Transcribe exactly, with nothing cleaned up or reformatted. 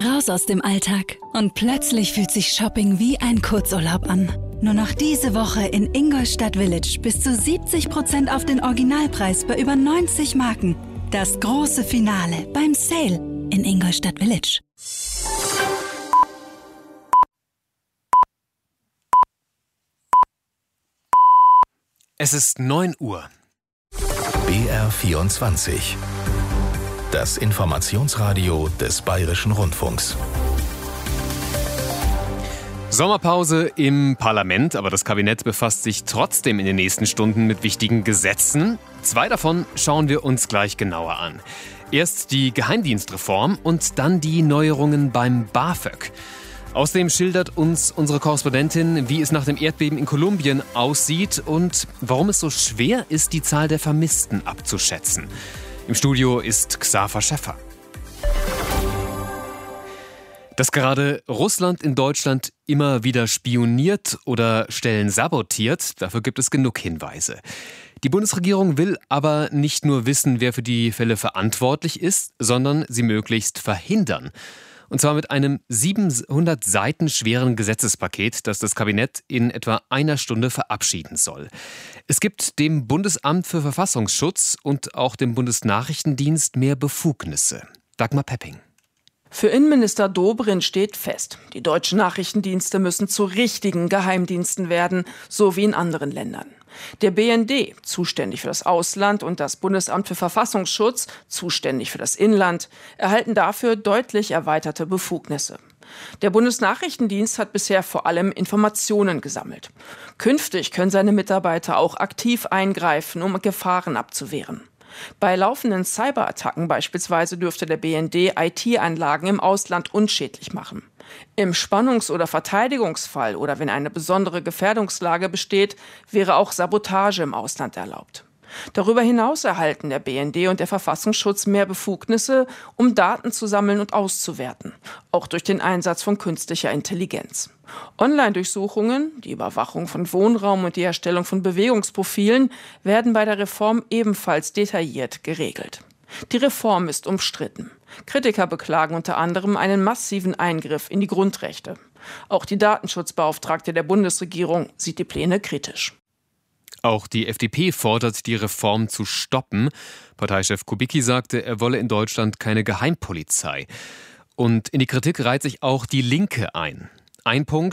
Raus aus dem Alltag und plötzlich fühlt sich Shopping wie ein Kurzurlaub an. Nur noch diese Woche in Ingolstadt Village bis zu siebzig Prozent auf den Originalpreis bei über neunzig Marken. Das große Finale beim Sale in Ingolstadt Village. Es ist neun Uhr. B R vierundzwanzig. Das Informationsradio des Bayerischen Rundfunks. Sommerpause im Parlament, aber das Kabinett befasst sich trotzdem in den nächsten Stunden mit wichtigen Gesetzen. Zwei davon schauen wir uns gleich genauer an. Erst die Geheimdienstreform und dann die Neuerungen beim BAföG. Außerdem schildert uns unsere Korrespondentin, wie es nach dem Erdbeben in Kolumbien aussieht und warum es so schwer ist, die Zahl der Vermissten abzuschätzen. Im Studio ist Xaver Schäffer. Dass gerade Russland in Deutschland immer wieder spioniert oder Stellen sabotiert, dafür gibt es genug Hinweise. Die Bundesregierung will aber nicht nur wissen, wer für die Fälle verantwortlich ist, sondern sie möglichst verhindern. Und zwar mit einem siebenhundert Seiten schweren Gesetzespaket, das das Kabinett in etwa einer Stunde verabschieden soll. Es gibt dem Bundesamt für Verfassungsschutz und auch dem Bundesnachrichtendienst mehr Befugnisse. Dagmar Pepping. Für Innenminister Dobrindt steht fest, die deutschen Nachrichtendienste müssen zu richtigen Geheimdiensten werden, so wie in anderen Ländern. Der B N D, zuständig für das Ausland, und das Bundesamt für Verfassungsschutz, zuständig für das Inland, erhalten dafür deutlich erweiterte Befugnisse. Der Bundesnachrichtendienst hat bisher vor allem Informationen gesammelt. Künftig können seine Mitarbeiter auch aktiv eingreifen, um Gefahren abzuwehren. Bei laufenden Cyberattacken beispielsweise dürfte der B N D I T-Anlagen im Ausland unschädlich machen. Im Spannungs- oder Verteidigungsfall oder wenn eine besondere Gefährdungslage besteht, wäre auch Sabotage im Ausland erlaubt. Darüber hinaus erhalten der B N D und der Verfassungsschutz mehr Befugnisse, um Daten zu sammeln und auszuwerten, auch durch den Einsatz von künstlicher Intelligenz. Online-Durchsuchungen, die Überwachung von Wohnraum und die Erstellung von Bewegungsprofilen werden bei der Reform ebenfalls detailliert geregelt. Die Reform ist umstritten. Kritiker beklagen unter anderem einen massiven Eingriff in die Grundrechte. Auch die Datenschutzbeauftragte der Bundesregierung sieht die Pläne kritisch. Auch die F D P fordert, die Reform zu stoppen. Parteichef Kubicki sagte, er wolle in Deutschland keine Geheimpolizei. Und in die Kritik reiht sich auch die Linke ein. Ein Punkt,